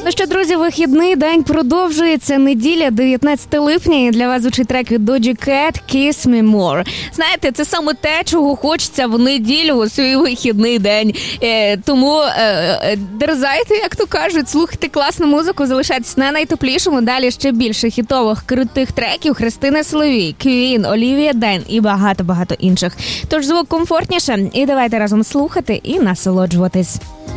Ну що, друзі, вихідний день продовжується. Неділя, 19 липня, і для вас звучить трек від Doja Cat «Kiss Me More». Знаєте, це саме те, чого хочеться в неділю у свій вихідний день. Тому дерзайте, як то кажуть, слухайте класну музику, залишайтесь на найтоплішому. Далі ще більше хітових, крутих треків Христини Соловій, Квін, Олівія Ден і багато-багато інших. Тож звук комфортніше, і давайте разом слухати і насолоджуватись.